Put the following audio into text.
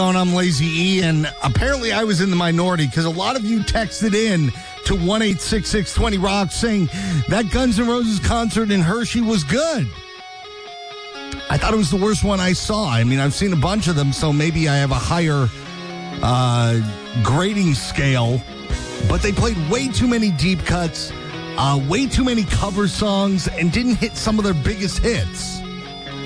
I'm Lazy E, and apparently I was in the minority because a lot of you texted in to 1-866-20-ROCK saying that Guns N' Roses concert in Hershey was good. I thought it was the worst one I saw. I mean, I've seen a bunch of them, so maybe I have a higher grading scale, but they played way too many deep cuts, way too many cover songs, and didn't hit some of their biggest hits.